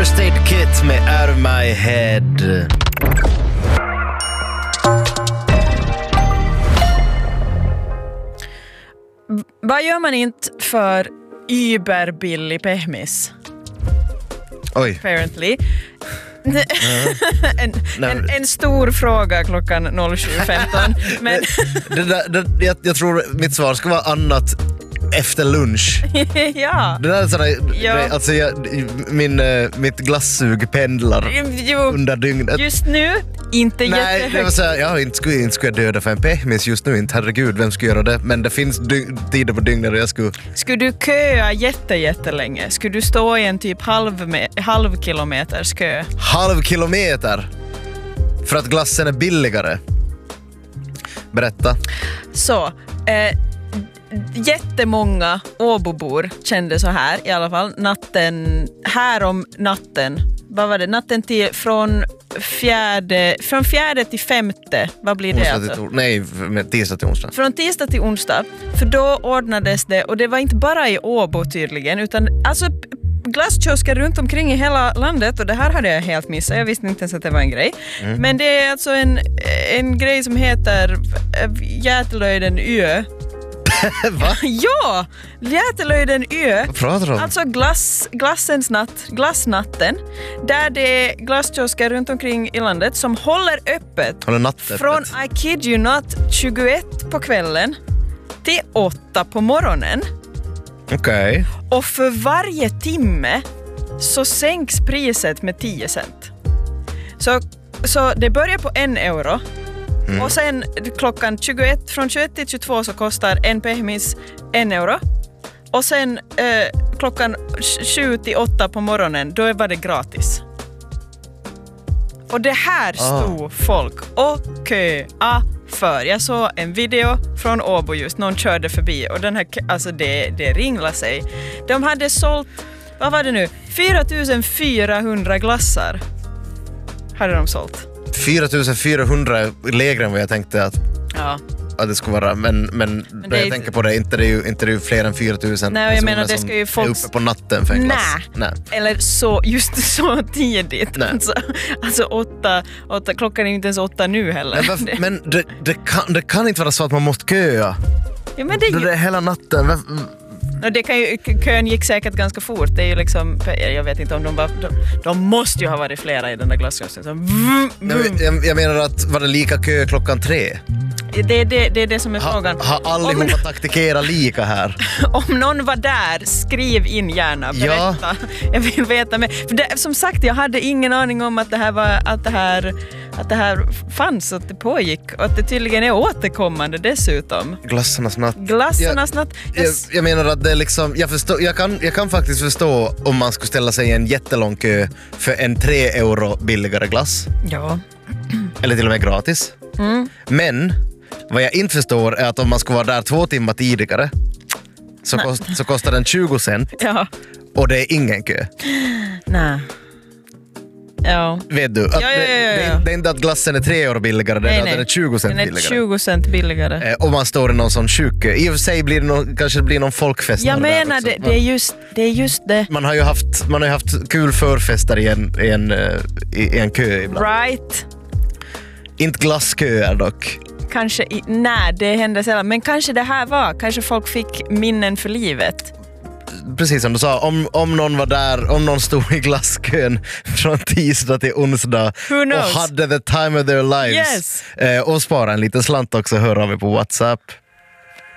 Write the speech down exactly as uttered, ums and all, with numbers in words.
First Aid Kit med Out of My Head. Vad gör man inte för überbillig pehmis? Oj. Apparently. en, en, en stor fråga klockan sju femton. Men det där, det, jag, jag tror mitt svar ska vara annat efter lunch. ja. Det där är sådär, ja. det, alltså jag, min, mitt glassug pendlar jo, under dygnet. Just nu, inte Nej, jättehögt. det var såhär, ja, inte skulle, inte skulle jag döda för en pehmis just nu, inte herregud, vem ska göra det? Men det finns dy- tider på dygnet där jag skulle... Skulle du köa jätte, jättelänge? Skulle du stå i en typ halv, me- halv kilometers kö? Halv kilometer? För att glassen är billigare? Berätta. Så, eh, jättemånga Åbobor kände så här i alla fall natten, här om natten, vad var det, natten till från fjärde, från fjärde till femte, vad blir det Onsdag alltså? till, nej, med tisdag till onsdag. Från tisdag till onsdag, för då ordnades det, och det var inte bara i Åbo tydligen, utan alltså glasskiosker runt omkring i hela landet, och det här hade jag helt missat, jag visste inte ens att det var en grej. Mm. Men det är alltså en, en grej som heter Jätelöjden Ö. Va? Ja, Jätelöjden Ö. Vad pratar du om? Alltså glass, glassens natt, glassnatten, där det är glasskiosker runt omkring i landet som håller öppet. Håller nattöppet. Från, I kid you not, tjugoett på kvällen till åtta på morgonen. Okej. Okay. Och för varje timme så sänks priset med tio cent. Så, så det börjar på en euro. Mm. Och sen klockan tjugoett, från tjugoett till tjugotvå så kostar en pehmis en euro. Och sen eh, klockan sju till åtta på morgonen, då var det gratis. Och det här stod ah. folk och köa för. Jag såg en video från Åbo just, någon körde förbi och den här, alltså det, det ringlade sig. De hade sålt, vad var det nu, fyra tusen fyrahundra glassar hade de sålt. fyra tusen fyrahundra lägre än vad jag tänkte att, ja. att det skulle vara. Men, men, men när jag tänker på det, inte det är ju, inte det är ju fler än fyra tusen Nej, jag menar, det ska ju folk... är uppe på natten för en glass. Nej. Nej. Eller så, just så tidigt. Alltså, alltså åtta, åtta, klockan är inte ens åtta nu heller. Men, varför, men det, det, kan, det kan inte vara så att man måste köa. Ja, men det, det är hela natten. Och det kan ju, kön gick säkert ganska fort. Det är ju liksom, jag vet inte om de var, de, de måste ju ha varit flera i den där glasskiosten. Jag, jag, jag menar att var det lika kö klockan tre? Det, det, det är det som är ha, frågan. Har allihopa taktikerat lika här? Om någon var där, skriv in gärna, berätta. Ja. Jag vill veta mer. För det, som sagt, jag hade ingen aning om att det här var, att det här, att det här fanns, att det pågick och att det tydligen är återkommande dessutom. Glassarnas natt. Glassarnas natt. Jag, jag, jag menar att det är liksom, jag, förstår, jag, kan, jag kan faktiskt förstå om man skulle ställa sig i en jättelång kö för en tre euro billigare glass. Ja. Eller till och med gratis. Mm. Men vad jag inte förstår är att om man ska vara där två timmar tidigare så, kost, så kostar den tjugo cent. Ja. Och det är ingen kö. Nej. Ja. Vet du? Att ja, ja, ja, ja. Det, det, det är inte att glassen är tre euro billigare, det är att den är tjugo cent billigare. Den är tjugo cent billigare. Eh, och man står i någon sån sjuk. I och för sig blir det någon, kanske det blir någon folkfest. Jag menar, det, det, är just, det är just det. Man har ju haft, man har ju haft kul förfester i en, i en, i, i en kö ibland. Right. Inte glassköer dock. Kanske, i, nej det hände sällan. Men kanske det här var, kanske folk fick minnen för livet. Precis som du sa, om, om någon var där, om någon stod i glasskön från tisdag till onsdag och hade the time of their lives. Yes. Eh, och spara en liten slant också, hör av er på WhatsApp.